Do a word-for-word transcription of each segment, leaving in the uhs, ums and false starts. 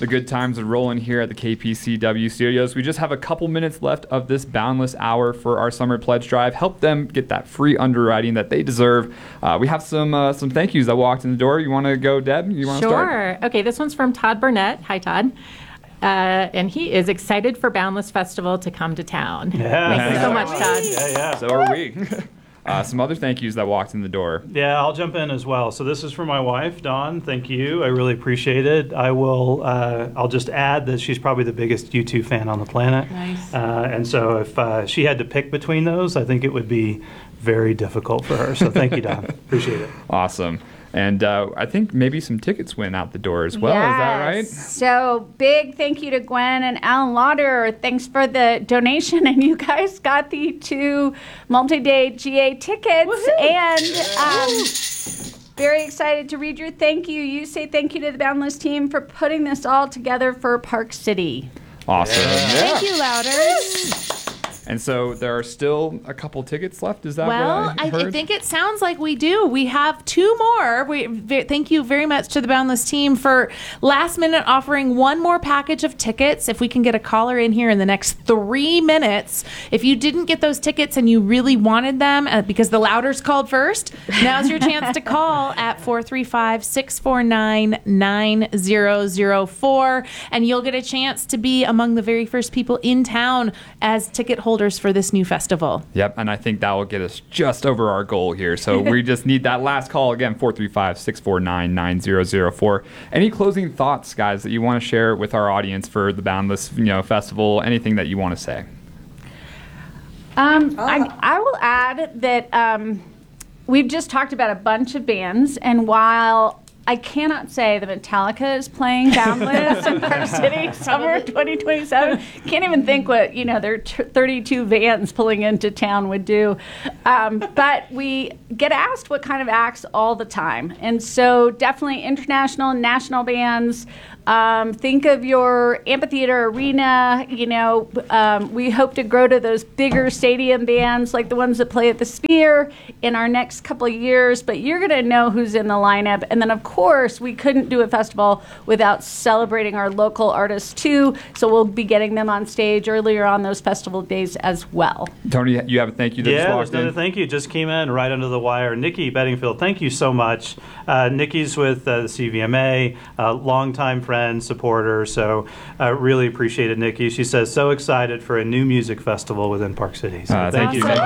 The good times are rolling here at the K P C W studios. We just have a couple minutes left of this Boundless Hour for our Summer Pledge Drive. Help them get that free underwriting that they deserve. Uh, we have some uh, some thank yous that walked in the door. You want to go, Deb? You want to start? Sure. Okay, this one's from Todd Burnett. Hi, Todd. Uh, and he is excited for Boundless Festival to come to town. Yeah. Thank you so much, Todd. Yeah, yeah. So are we. Uh, some other thank yous that walked in the door. Yeah, I'll jump in as well. So this is for my wife, Dawn. Thank you. I really appreciate it. I will. Uh, I'll just add that she's probably the biggest U two fan on the planet. Nice. Uh, and so if uh, she had to pick between those, I think it would be very difficult for her. So thank you, Dawn. Appreciate it. Awesome. And uh, I think maybe some tickets went out the door as well. Yes. Is that right? So big thank you to Gwen and Alan Lauder. Thanks for the donation. And you guys got the two multi-day G A tickets. Woo-hoo. And um, very excited to read your thank you. You say thank you to the Boundless team for putting this all together for Park City. Awesome. Yeah. Yeah. Thank you, Louders. And so there are still a couple tickets left. Is that well, what I I, heard? I think it sounds like we do. We have two more. We v- thank you very much to the Boundless team for last minute offering one more package of tickets. If we can get a caller in here in the next three minutes, if you didn't get those tickets and you really wanted them uh, because the Louders called first, now's your chance to call at four three five, six four nine, nine zero zero four, and you'll get a chance to be among the very first people in town as ticket holders for this new festival. Yep, and I think that will get us just over our goal here. So we just need that last call again, four three five, six four nine, nine zero zero four. Any closing thoughts, guys, that you want to share with our audience for the Boundless, you know, festival? Anything that you want to say? Um, I, I will add that um, we've just talked about a bunch of bands, and while I cannot say that Metallica is playing Boundless in Park City summer twenty twenty-seven. Can't even think what, you know, their t- thirty-two vans pulling into town would do. Um, but we get asked what kind of acts all the time. And so definitely international, national bands. Um, think of your amphitheater arena. You know, um, we hope to grow to those bigger stadium bands like the ones that play at the Sphere in our next couple of years. But you're going to know who's in the lineup. And then, of course, we couldn't do a festival without celebrating our local artists, too. So we'll be getting them on stage earlier on those festival days as well. Tony, you have a thank you that yeah, just walked another in? thank you. Just came in right under the wire. Nikki Bedingfield, thank you so much. Uh, Nikki's with uh, the C V M A, uh, longtime friend, supporter, so I uh, really appreciate it, Nikki. She says, so excited for a new music festival within Park City. So Uh, thank thank you, you, Nikki.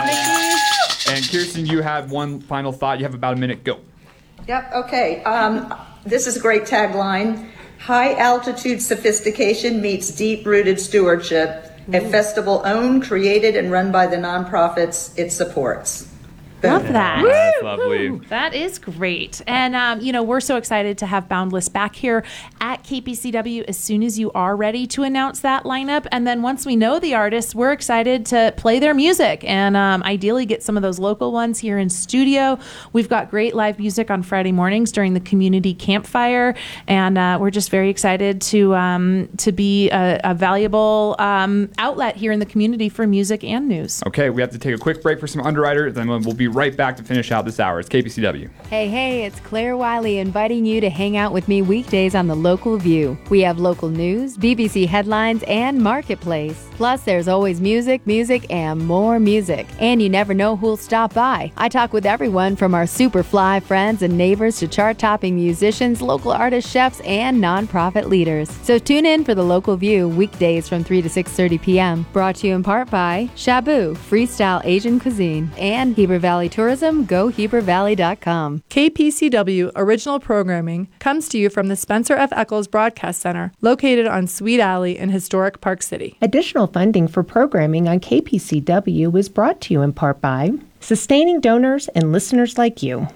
Nikki. And Kirsten, you had one final thought. You have about a minute. Go. Yep, okay. Um, this is a great tagline. High altitude sophistication meets deep-rooted stewardship. A festival owned, created, and run by the nonprofits it supports. Love that. That's lovely. That is great. And, um, you know, we're so excited to have Boundless back here at K P C W as soon as you are ready to announce that lineup. And then once we know the artists, we're excited to play their music and um, ideally get some of those local ones here in studio. We've got great live music on Friday mornings during the community campfire. And uh, we're just very excited to um, to be a, a valuable um, outlet here in the community for music and news. Okay, we have to take a quick break for some Underwriter, then we'll be right back to finish out this hour. It's K P C W. Hey, hey, it's Claire Wiley inviting you to hang out with me weekdays on The Local View. We have local news, B B C headlines, and Marketplace. Plus, there's always music, music, and more music. And you never know who'll stop by. I talk with everyone from our super fly friends and neighbors to chart-topping musicians, local artists, chefs, and nonprofit leaders. So tune in for The Local View weekdays from three to six thirty p.m. Brought to you in part by Shabu, Freestyle Asian Cuisine, and Heber Valley Tourism, go heber valley dot com. K P C W original programming comes to you from the Spencer F. Eccles Broadcast Center, located on Sweet Alley in historic Park City. Additional funding for programming on K P C W is brought to you in part by sustaining donors and listeners like you.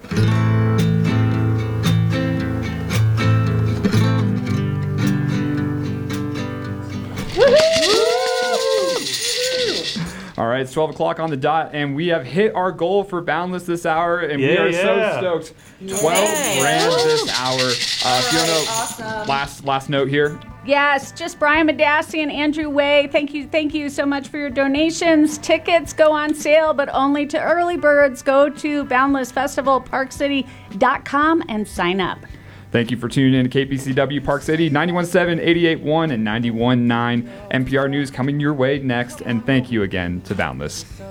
All right, it's twelve o'clock on the dot, and we have hit our goal for Boundless this hour, and we Yeah, are yeah. so stoked. twelve grand this hour. Uh, Fiona, awesome. last last note here. Yes, just Brian Madassi and Andrew Way. Thank you, thank you so much for your donations. Tickets go on sale, but only to early birds. Go to boundless festival park city dot com and sign up. Thank you for tuning in to K P C W Park City, ninety-one point seven, eighty-eight point one, and ninety-one point nine. N P R News coming your way next, and thank you again to Boundless.